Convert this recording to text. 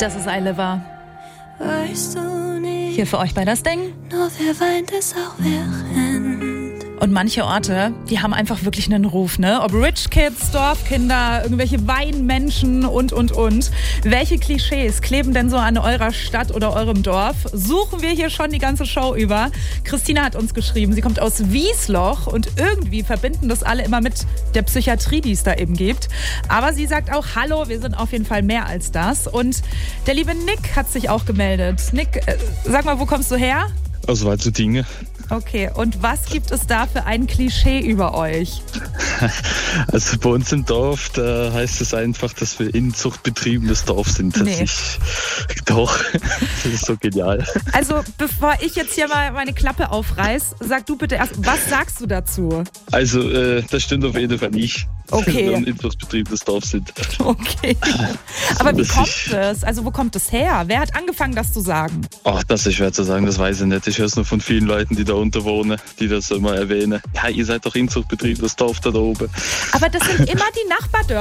Das ist iLiver. Weißt du nicht, Hier für euch bei Das Ding. nur wer weint, ist auch wer rennt. Und manche Orte, die haben einfach wirklich einen Ruf, ne? Ob Rich Kids, Dorfkinder, irgendwelche Weinmenschen und. Welche Klischees kleben denn so an eurer Stadt oder eurem Dorf? Suchen wir hier schon die ganze Show über. Christina hat uns geschrieben, sie kommt aus Wiesloch und irgendwie verbinden das alle immer mit der Psychiatrie, die es da eben gibt. Aber sie sagt auch, hallo, wir sind auf jeden Fall mehr als das. Und der liebe Nick hat sich auch gemeldet. Nick, sag mal, wo kommst du her? Aus Walzerdingen. Okay, und was gibt es da für ein Klischee über euch? Also bei uns im Dorf, da heißt es einfach, dass wir inzuchtbetriebenes Dorf sind. Doch, das ist so genial. Also bevor ich jetzt hier mal meine Klappe aufreiß, sag du bitte erst, was sagst du dazu? Also das stimmt auf jeden Fall nicht. Okay. Dass wir ein inzuchtbetriebenes Dorf sind. Okay. Aber wie kommt es? Also wo kommt es her? Wer hat angefangen, das zu sagen? Ach, das ist schwer zu sagen, das weiß ich nicht. Ich höre es nur von vielen Leuten, die da unten wohnen, die das immer erwähnen. Ja, ihr seid doch inzuchtbetriebenes Dorf da oben. Aber das sind immer die Nachbardörfer.